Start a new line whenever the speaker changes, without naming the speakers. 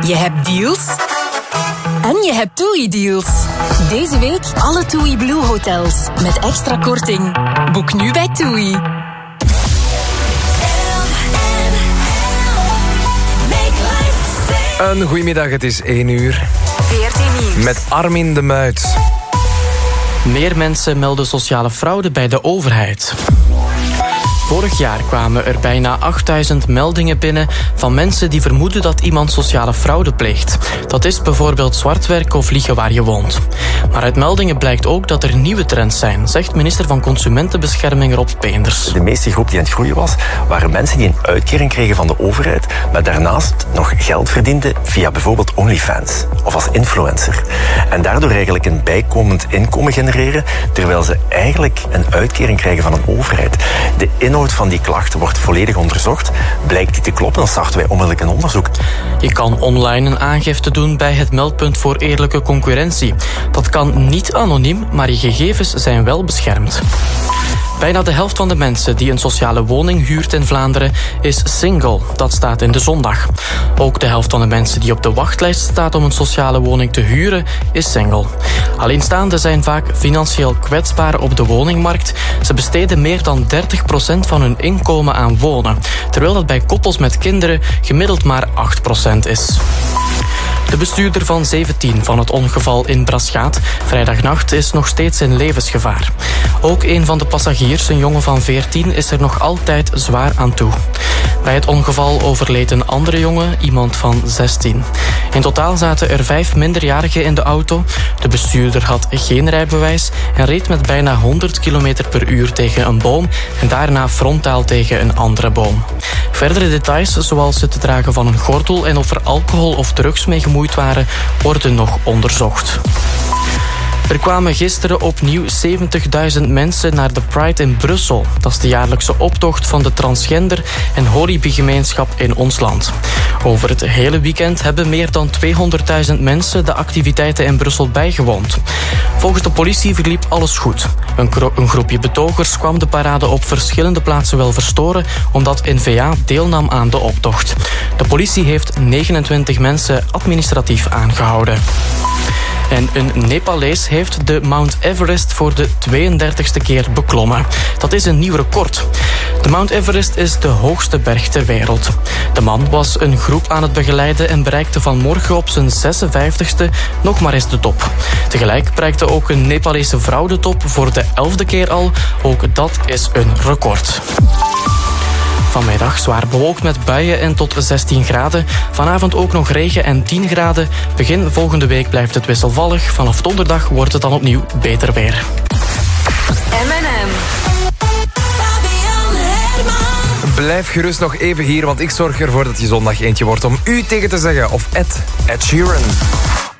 Je hebt deals en je hebt TUI-deals. Deze week alle TUI Blue hotels met extra korting. Boek nu bij TUI.
Een goedemiddag, het is 1 uur.
14 nieuws.
Met Armin de Muit.
Meer mensen melden sociale fraude bij de overheid. Vorig jaar kwamen er bijna 8000 meldingen binnen van mensen die vermoeden dat iemand sociale fraude pleegt. Dat is bijvoorbeeld zwartwerk of liegen waar je woont. Maar uit meldingen blijkt ook dat er nieuwe trends zijn, zegt minister van Consumentenbescherming Rob Peenders.
De meeste groep die aan het groeien was, waren mensen die een uitkering kregen van de overheid, maar daarnaast nog geld verdienden via bijvoorbeeld OnlyFans of als influencer. En daardoor eigenlijk een bijkomend inkomen genereren, terwijl ze eigenlijk een uitkering krijgen van een overheid. De inhoud van die klachten wordt volledig onderzocht. Blijkt die te kloppen, dan starten wij onmiddellijk een onderzoek.
Je kan online een aangifte doen bij het meldpunt voor eerlijke concurrentie. Dat kan niet anoniem, maar je gegevens zijn wel beschermd. Bijna de helft van de mensen die een sociale woning huurt in Vlaanderen is single. Dat staat in de Zondag. Ook de helft van de mensen die op de wachtlijst staat om een sociale woning te huren is single. Alleenstaanden zijn vaak financieel kwetsbaar op de woningmarkt. Ze besteden meer dan 30% van hun inkomen aan wonen. Terwijl dat bij koppels met kinderen gemiddeld maar 8% is. De bestuurder van 17 van het ongeval in Braschaat vrijdagnacht is nog steeds in levensgevaar. Ook een van de passagiers, een jongen van 14, is er nog altijd zwaar aan toe. Bij het ongeval overleed een andere jongen, iemand van 16. In totaal zaten er 5 minderjarigen in de auto. De bestuurder had geen rijbewijs en reed met bijna 100 km per uur tegen een boom en daarna frontaal tegen een andere boom. Verdere details, zoals het dragen van een gordel en of er alcohol of drugs mee gemoeid waren, worden nog onderzocht. Er kwamen gisteren opnieuw 70.000 mensen naar de Pride in Brussel. Dat is de jaarlijkse optocht van de transgender- en homogemeenschap in ons land. Over het hele weekend hebben meer dan 200.000 mensen de activiteiten in Brussel bijgewoond. Volgens de politie verliep alles goed. Een groepje betogers kwam de parade op verschillende plaatsen wel verstoren, omdat N-VA deelnam aan de optocht. De politie heeft 29 mensen administratief aangehouden. En een Nepalees heeft de Mount Everest voor de 32e keer beklommen. Dat is een nieuw record. De Mount Everest is de hoogste berg ter wereld. De man was een groep aan het begeleiden en bereikte vanmorgen op zijn 56e nog maar eens de top. Tegelijk bereikte ook een Nepalese vrouw de top voor de 11e keer al. Ook dat is een record. Vanmiddag zwaar bewolkt met buien en tot 16 graden. Vanavond ook nog regen en 10 graden. Begin volgende week blijft het wisselvallig. Vanaf donderdag wordt het dan opnieuw beter weer.
M&M.
Blijf gerust nog even hier, want ik zorg ervoor dat je zondag eentje wordt om u tegen te zeggen. Of Ed Sheeran.